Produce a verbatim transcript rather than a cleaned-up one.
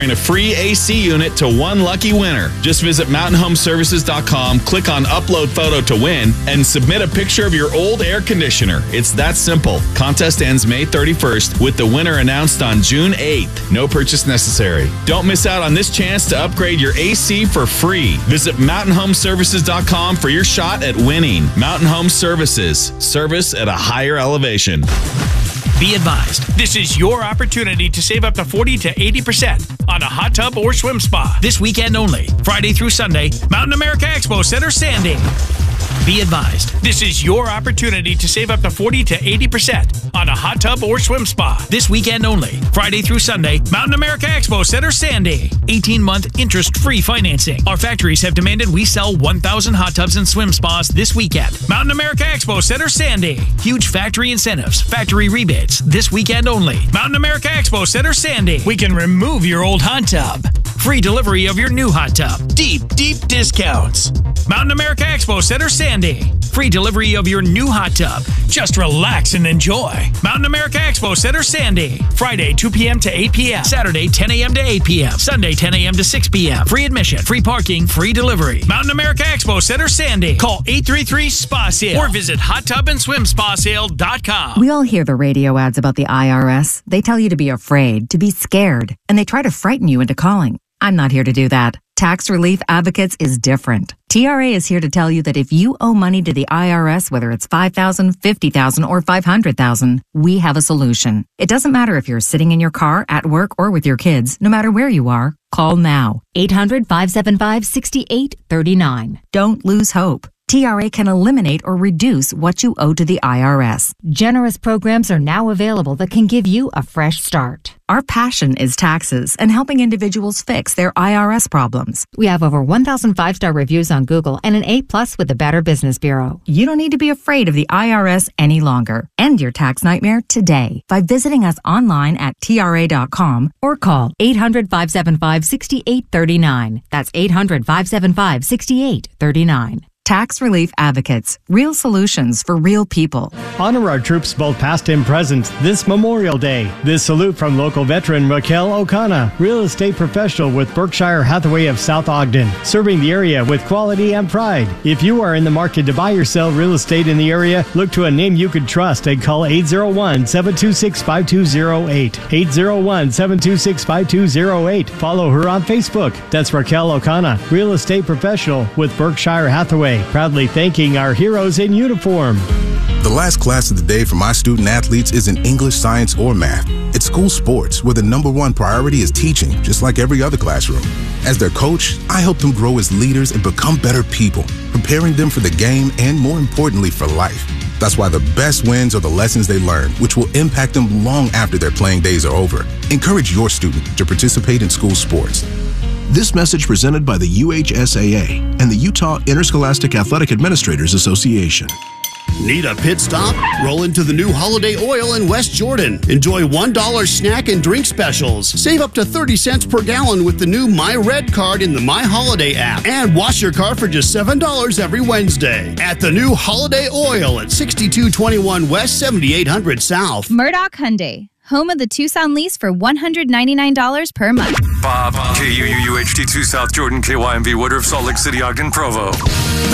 a free A C unit to one lucky winner. Just visit mountain home services dot com, click on Upload Photo to win, and submit a picture of your old air conditioner. It's that simple. Contest ends May thirty-first with the winner announced on June eighth. No purchase necessary. Don't miss out on this chance to upgrade your A C for free. Visit mountain home services dot com for your shot at winning. Mountain Home Services. Service at a higher elevation. Be advised, this is your opportunity to save up to forty to eighty percent on a hot tub or swim spa. This weekend only, Friday through Sunday, Mountain America Expo Center, Sandy. Be advised, this is your opportunity to save up to forty to eighty percent on a hot tub or swim spa. This weekend only, Friday through Sunday, Mountain America Expo Center, Sandy. eighteen-month interest-free financing. Our factories have demanded we sell one thousand hot tubs and swim spas this weekend. Mountain America Expo Center, Sandy. Huge factory incentives, factory rebates, this weekend only. Mountain America Expo Center, Sandy. We can remove your old hot tub. Free delivery of your new hot tub. Deep, deep discounts. Mountain America Expo Center, Sandy. Free delivery of your new hot tub. Just relax and enjoy. Mountain America Expo Center, Sandy. Friday, two p.m. to eight p.m. Saturday, ten a.m. to eight p.m. Sunday, ten a.m. to six p.m. Free admission, free parking, free delivery. Mountain America Expo Center, Sandy. Call eight three three, S P A sale or visit hot tub and swim spa sale dot com. We all hear the radio ads about the I R S. They tell you to be afraid, to be scared, and they try to frighten you into calling. I'm not here to do that. Tax Relief Advocates is different. T R A is here to tell you that if you owe money to the I R S, whether it's five thousand dollars, fifty thousand dollars, or five hundred thousand dollars, we have a solution. It doesn't matter if you're sitting in your car, at work, or with your kids. No matter where you are, call now. eight hundred, five seven five, six eight three nine. Don't lose hope. T R A can eliminate or reduce what you owe to the I R S. Generous programs are now available that can give you a fresh start. Our passion is taxes and helping individuals fix their I R S problems. We have over one thousand five-star reviews on Google and an A plus with the Better Business Bureau. You don't need to be afraid of the I R S any longer. End your tax nightmare today by visiting us online at T R A dot com or call eight hundred, five seven five, six eight three nine. That's eight hundred, five seven five, six eight three nine. Tax Relief Advocates. Real solutions for real people. Honor our troops both past and present this Memorial Day. This salute from local veteran Raquel O'Connor, real estate professional with Berkshire Hathaway of South Ogden, serving the area with quality and pride. If you are in the market to buy or sell real estate in the area, look to a name you could trust and call eight oh one, seven two six, five two oh eight. eight oh one, seven two six, five two oh eight. Follow her on Facebook. That's Raquel O'Connor, real estate professional with Berkshire Hathaway. Proudly thanking our heroes in uniform. The last class of the day for my student athletes isn't English, science, or math. It's school sports, where the number one priority is teaching, just like every other classroom. As their coach, I help them grow as leaders and become better people, preparing them for the game and, more importantly, for life. That's why the best wins are the lessons they learn, which will impact them long after their playing days are over. Encourage your student to participate in school sports. This message presented by the U H S A A and the Utah Interscholastic Athletic Administrators Association. Need a pit stop? Roll into the new Holiday Oil in West Jordan. Enjoy one dollar snack and drink specials. Save up to thirty cents per gallon with the new My Red card in the My Holiday app. And wash your car for just seven dollars every Wednesday at the new Holiday Oil at sixty-two twenty-one West, seventy-eight hundred South. Murdoch Hyundai, home of the Tucson lease for one hundred ninety-nine dollars per month. Bob, K U U U H D two South Jordan, K Y M V Woodruff, Salt Lake City, Ogden, Provo.